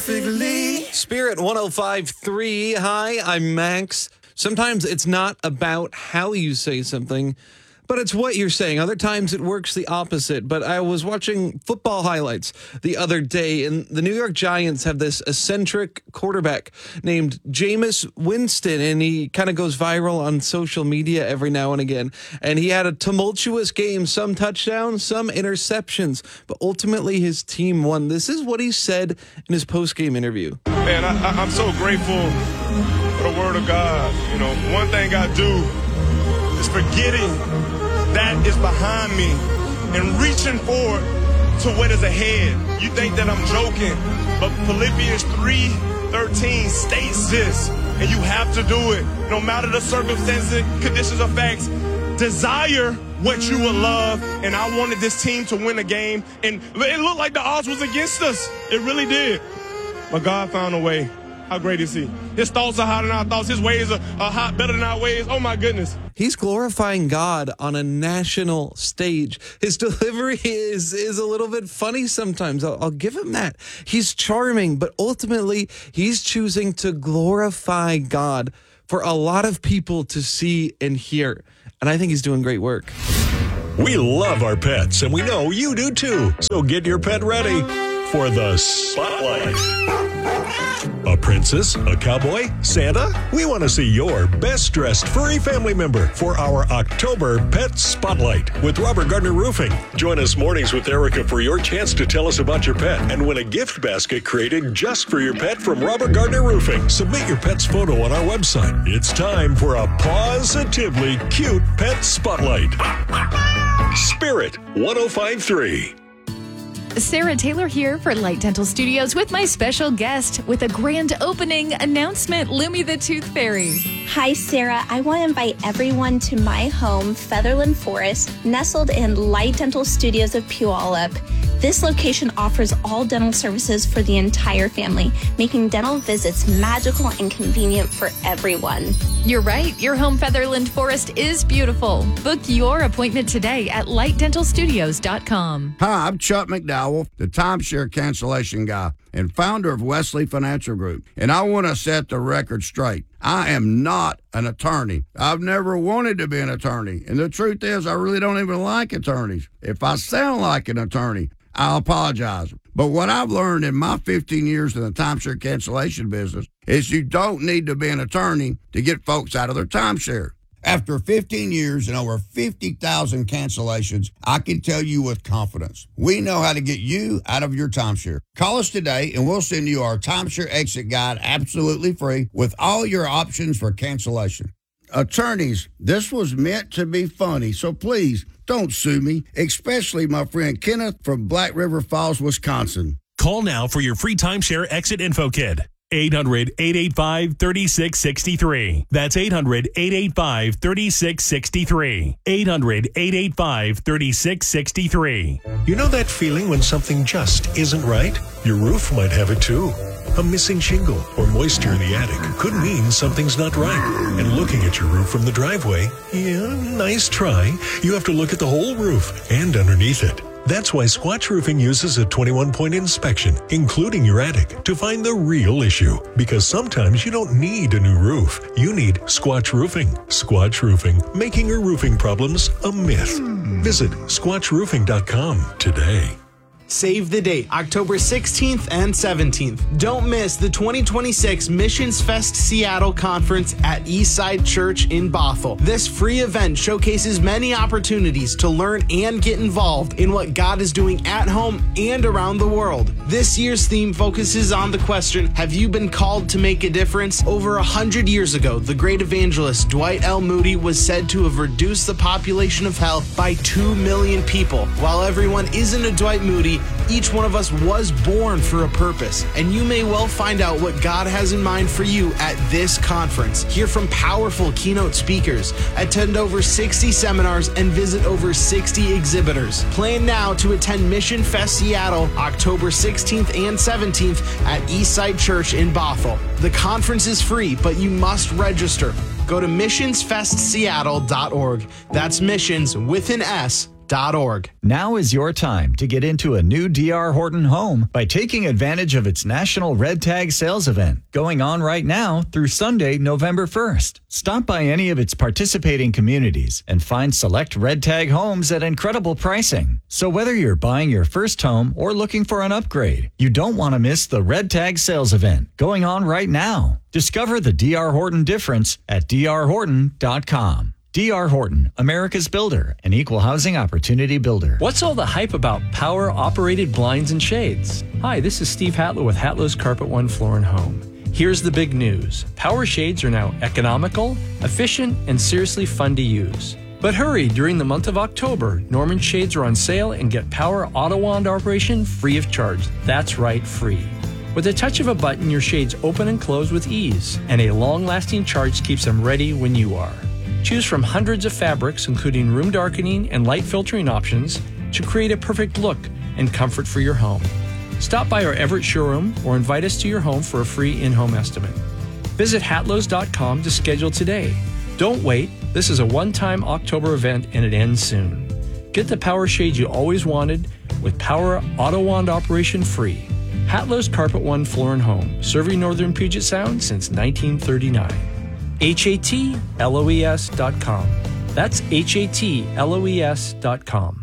perfectly. Spirit 105.3. Hi, I'm Max. Sometimes it's not about how you say something, but it's what you're saying. Other times it works the opposite. But I was watching football highlights the other day, and the New York Giants have this eccentric quarterback named Jameis Winston, and he kind of goes viral on social media every now and again. And he had a tumultuous game, some touchdowns, some interceptions, but ultimately his team won. This is what he said in his post-game interview. Man, I'm so grateful for the word of God. You know, one thing I do is forgetting that is behind me and reaching forward to what is ahead. You think that I'm joking, but Philippians 3:13 states this, and you have to do it. No matter the circumstances, conditions, or facts, desire what you would love. And I wanted this team to win a game, and it looked like the odds was against us. It really did. But God found a way. How great is he? His thoughts are higher than our thoughts. His ways are hot, better than our ways. Oh, my goodness. He's glorifying God on a national stage. His delivery is a little bit funny sometimes. I'll give him that. He's charming, but ultimately he's choosing to glorify God for a lot of people to see and hear. And I think he's doing great work. We love our pets, and we know you do too. So get your pet ready for the Spotlight. A princess, a cowboy, Santa? We want to see your best dressed furry family member for our October Pet Spotlight with Robert Gardner Roofing. Join us mornings with Erica for your chance to tell us about your pet and win a gift basket created just for your pet from Robert Gardner Roofing. Submit your pet's photo on our website. It's time for a positively cute Pet Spotlight. Spirit 105.3. Sarah Taylor here for Light Dental Studios with my special guest with a grand opening announcement, Lumi the Tooth Fairy. Hi, Sarah. I want to invite everyone to my home, Featherland Forest, nestled in Light Dental Studios of Puyallup. This location offers all dental services for the entire family, making dental visits magical and convenient for everyone. You're right. Your home, Featherland Forest, is beautiful. Book your appointment today at lightdentalstudios.com. Hi, I'm Chuck McDowell, the timeshare cancellation guy and founder of Wesley Financial Group. And I want to set the record straight. I am not an attorney. I've never wanted to be an attorney. And the truth is, I really don't even like attorneys. If I sound like an attorney, I'll apologize. But what I've learned in my 15 years in the timeshare cancellation business is you don't need to be an attorney to get folks out of their timeshare. After 15 years and over 50,000 cancellations, I can tell you with confidence, we know how to get you out of your timeshare. Call us today and we'll send you our timeshare exit guide absolutely free with all your options for cancellation. Attorneys, this was meant to be funny, so please don't sue me, especially my friend Kenneth from Black River Falls, Wisconsin. Call now for your free timeshare exit info kit. 800-885-3663. That's 800-885-3663. 800-885-3663. You know that feeling when something just isn't right? Your roof might have it too. A missing shingle or moisture in the attic could mean something's not right. And looking at your roof from the driveway, yeah, nice try. You have to look at the whole roof and underneath it. That's why Squatch Roofing uses a 21-point inspection, including your attic, to find the real issue. Because sometimes you don't need a new roof. You need Squatch Roofing. Squatch Roofing, making your roofing problems a myth. Visit squatchroofing.com today. Save the date, October 16th and 17th. Don't miss the 2026 Missions Fest Seattle Conference at Eastside Church in Bothell. This free event showcases many opportunities to learn and get involved in what God is doing at home and around the world. This year's theme focuses on the question, have you been called to make a difference? Over 100 years ago, the great evangelist Dwight L. Moody was said to have reduced the population of hell by 2 million people. While everyone isn't a Dwight Moody, each one of us was born for a purpose, and you may well find out what God has in mind for you at this conference. Hear from powerful keynote speakers, attend over 60 seminars, and visit over 60 exhibitors. Plan now to attend Mission Fest Seattle, October 16th and 17th at Eastside Church in Bothell. The conference is free, but you must register. Go to missionsfestseattle.org. That's missions with an S, Now is your time to get into a new D.R. Horton home by taking advantage of its National Red Tag Sales Event going on right now through Sunday, November 1st. Stop by any of its participating communities and find select Red Tag homes at incredible pricing. So whether you're buying your first home or looking for an upgrade, you don't want to miss the Red Tag Sales Event going on right now. Discover the D.R. Horton difference at drhorton.com. D.R. Horton, America's builder, an equal housing opportunity builder. What's all the hype about power-operated blinds and shades? Hi, this is Steve Hatlow with Hatlow's Carpet One Floor and Home. Here's the big news. Power shades are now economical, efficient, and seriously fun to use. But hurry, during the month of October, Norman shades are on sale and get power auto wand operation free of charge. That's right, free. With a touch of a button, your shades open and close with ease, and a long-lasting charge keeps them ready when you are. Choose from hundreds of fabrics, including room darkening and light filtering options, to create a perfect look and comfort for your home. Stop by our Everett showroom or invite us to your home for a free in-home estimate. Visit hatlows.com to schedule today. Don't wait. This is a one-time October event and it ends soon. Get the power shade you always wanted with power auto wand operation free. Hatlow's Carpet One Floor and Home, serving northern Puget Sound since 1939. HATLOES.com. That's HATLOES.com.